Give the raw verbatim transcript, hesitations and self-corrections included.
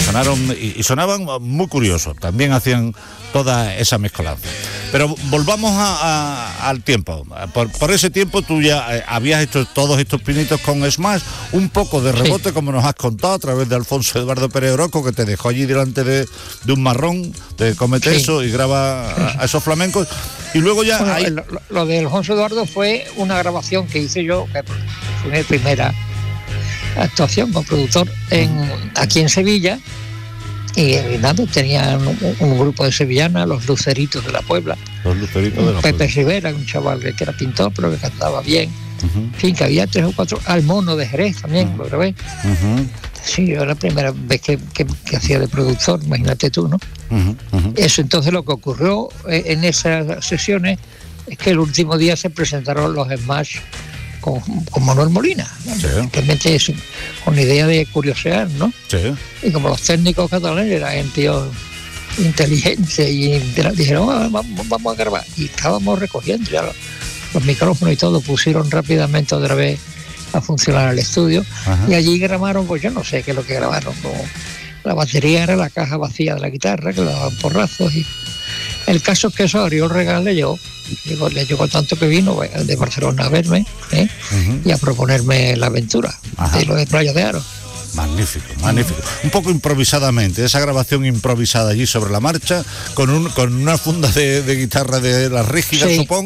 sonaron y, y sonaban muy curiosos, también hacían toda esa mezcolanza. Pero volvamos a, a, al tiempo. Por, por ese tiempo tú ya eh, habías hecho todos estos pinitos con Smash, un poco de rebote, sí, como nos has contado, a través de Alfonso Eduardo Pérez Orozco, que te dejó allí delante de, de un marrón, de cómete, sí, eso y graba a, a esos flamencos. Y luego ya... Bueno, hay... lo, lo de Alfonso Eduardo fue una grabación que hice yo, que fue mi primera actuación como productor en, aquí en Sevilla. Y, y nada, tenía un, un grupo de sevillanas, los Luceritos de la Puebla. Los Luceritos de la Pepe Puebla. Rivera, un chaval que era pintor, pero que cantaba bien. Uh-huh. En fin, que había tres o cuatro. Al Mono de Jerez también, uh-huh, lo grabé. Uh-huh. Sí, yo la primera vez que, que, que hacía de productor, imagínate tú, ¿no? Uh-huh. Uh-huh. Eso, entonces lo que ocurrió en esas sesiones es que el último día se presentaron los Smash con, con Manuel Molina, ¿no? Sí. Realmente es con idea de curiosear, ¿no? Sí. Y como los técnicos catalanes eran tíos inteligentes y dijeron, ah, vamos, vamos a grabar. Y estábamos recogiendo ya los, los micrófonos y todo, pusieron rápidamente otra vez a funcionar el estudio. Ajá. Y allí grabaron, pues yo no sé qué es lo que grabaron, como la batería era la caja vacía de la guitarra, que le daban porrazos. Y el caso es que eso Oriol Regal leyó, llegó, le llegó tanto que vino de Barcelona a verme, ¿eh? Uh-huh, y a proponerme la aventura. Ajá. De lo de Playa de Aro. Magnífico, magnífico. Un poco improvisadamente, esa grabación improvisada allí sobre la marcha, con un con una funda de, de guitarra de las rígidas, sí, supongo.